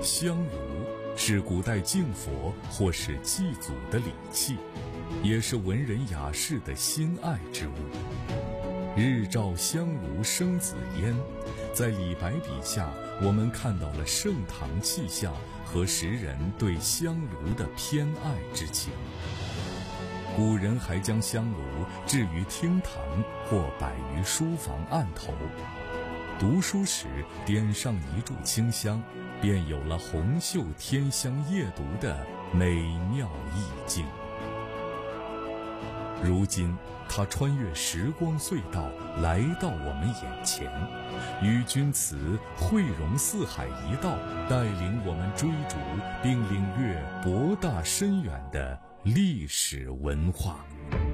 香炉是古代敬佛或是祭祖的礼器，也是文人雅士的心爱之物。日照香炉生紫烟，在李白笔下，我们看到了盛唐气象和时人对香炉的偏爱之情。古人还将香炉置于厅堂或摆于书房案头，读书时点上一炷清香，便有了红袖添香夜读的美妙意境。如今它穿越时光隧道来到我们眼前，与君词汇融四海一道，带领我们追逐并领略博大深远的历史文化。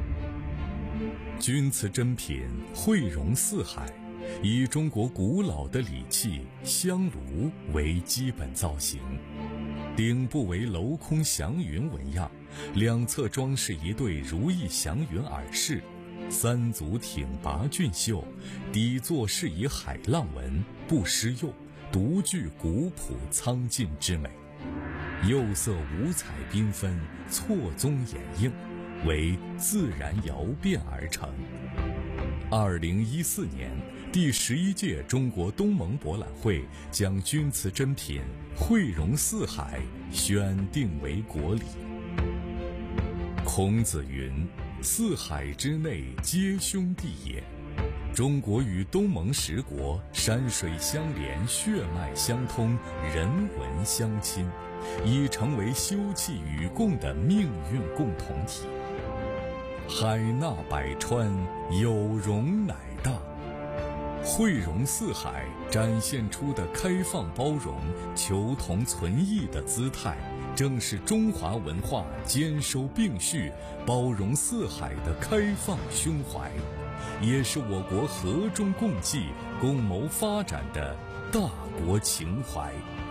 钧瓷珍品汇融四海，以中国古老的礼器香炉为基本造型，顶部为镂空祥云纹样，两侧装饰一对如意祥云耳饰，三足挺拔俊秀，底座是以海浪纹，不施釉，独具古朴苍劲之美。釉色五彩缤纷，错综掩映，为自然窑变而成。2014年，第11届中国东盟博览会将钧瓷珍品汇融四海选定为国礼。孔子云：四海之内皆兄弟也。中国与东盟10国山水相连，血脉相通，人文相亲，已成为休戚与共的命运共同体。海纳百川，有容乃大。汇融四海展现出的开放包容、求同存异的姿态，正是中华文化兼收并蓄、包容四海的开放胸怀，也是我国和衷共济、共谋发展的大国情怀。